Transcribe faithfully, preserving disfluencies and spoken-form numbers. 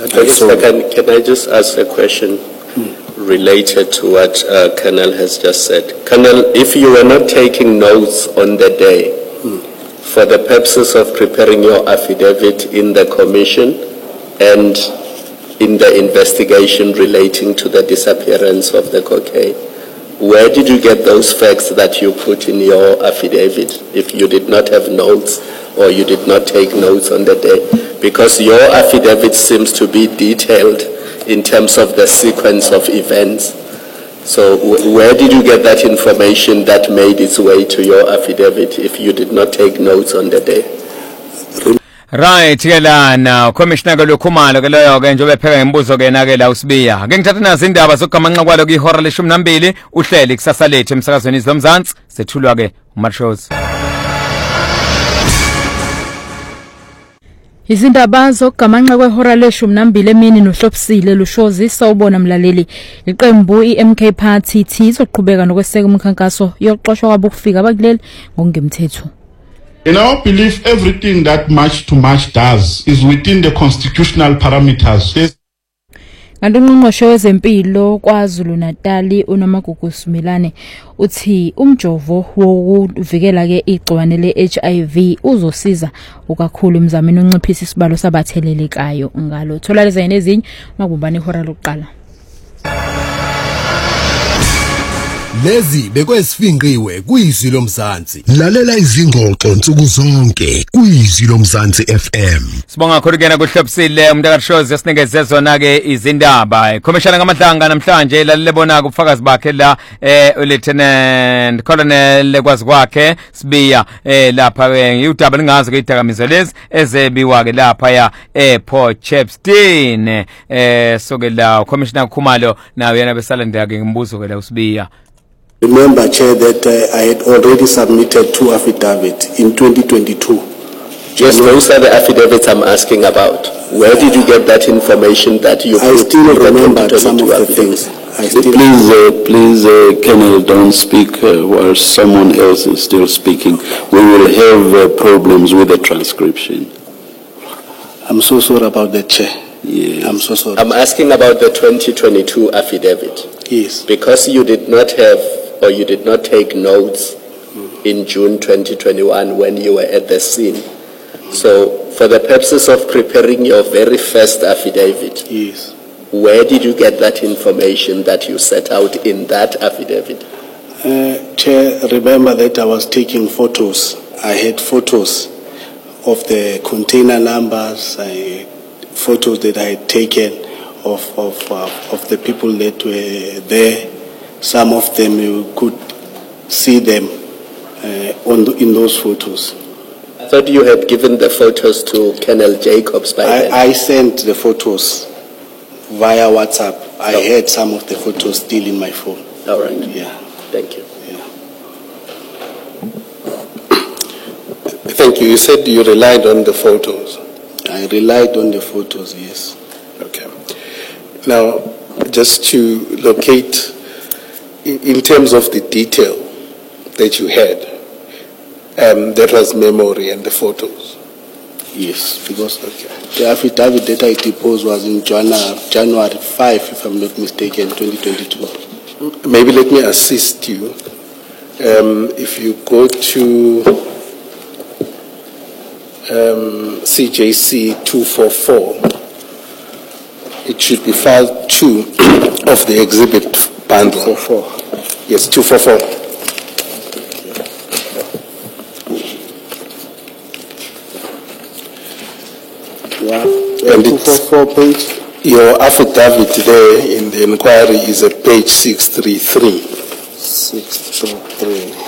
Doctor Can, can I just ask a question hmm. related to what uh, Colonel has just said? Colonel, if you were not taking notes on the day hmm. for the purposes of preparing your affidavit in the commission and in the investigation relating to the disappearance of the cocaine, where did you get those facts that you put in your affidavit if you did not have notes or you did not take notes on the day? Because your affidavit seems to be detailed in terms of the sequence of events. So w- where did you get that information that made its way to your affidavit if you did not take notes on the day? Right, ke lana commissioner ke lokhumalo ke leyo ke njobe pheka ngembuzo ke na ke la usibiya. Ake ngithatha nazo indaba sokugamanqa kwalo kwihora leshumi nambili uhleli kusasa lethu emsakazweni izomzansi sethulwa ke uMarshows. Izindaba zokugamanqa kwehora leshumi nambili emini nohlopsile lushozi sawubona mlaleli iqembu iM K Party T izoqhubeka nokweseka umkhankaso yokuxoshwa kwabo kufika abakuleli ngokungemthetho. In our belief, everything that March to March does is within the constitutional parameters. Ngandungqongqoshe wezempilo kwaZulu Natal uNomagugu Sumilane uthi umjovo wokuvikela ke igciwane leH I V uzosiza ukakhulu emzameni onciphisa isibalo sabathelelekayo ngalo. Thola lezi ezinye makumbani ihora lokuqala. Lezi bekwesifingqiwe kuyizwi lomzansi. Lalela izingxoxo nsuku zonke kuyizwi lomzansi F M. Sibonga kakhulu kena kuhlopsile umntakashows esinikeze zona ke izindaba. Commissioner ngamadlanga namhlanje lalele bona ubufakazi bakhe la eh Lieutenant Colonel kwazi kwakhe Sibiya eh lapha ke udaba lingazi ke idakamizwe lezi ezebiwa ke lapha ya Port Shepstone eh soke la Commissioner Khumalo nawe yena besalandela ke ngimbuzo ke la uSibiya. Remember, Chair, that uh, I had already submitted two affidavits in twenty twenty-two. Yes, those are the affidavits I'm asking about. Where did you get that information that you I still remember some of the things. I still please, uh, please, uh, Colonel, don't speak uh, while someone else is still speaking. We will have uh, problems with the transcription. I'm so sorry about that, Chair. Yes. I'm so sorry. I'm asking about the twenty twenty-two affidavit. Yes. Because you did not have or you did not take notes mm. in June twenty twenty-one when you were at the scene. Mm. So for the purposes of preparing your very first affidavit, yes. where did you get that information that you set out in that affidavit? Uh, Chair, remember that I was taking photos. I had photos of the container numbers, I, photos that I had taken of of uh, of the people that were there. Some of them you could see them uh, on the, in those photos. I thought you had given the photos to Colonel Jacobs by then. I, I sent the photos via WhatsApp. I oh. had some of the photos still in my phone. All right. Yeah. Thank you. Yeah. Thank you. You said you relied on the photos. I relied on the photos, yes. Okay. Now, just to locate, in, in terms of the detail that you had, um, that was memory and the photos. Yes, because okay. the affidavit that I deposed was in January, January fifth, if I'm not mistaken, twenty twenty-two. Maybe let me assist you. Um, if you go to um, C J C two forty-four, it should be file two of the exhibit bundle. two forty-four. Yes, two forty-four. Yeah, and two forty-four page. Your affidavit there in the inquiry is at page six thirty-three. six thirty-three.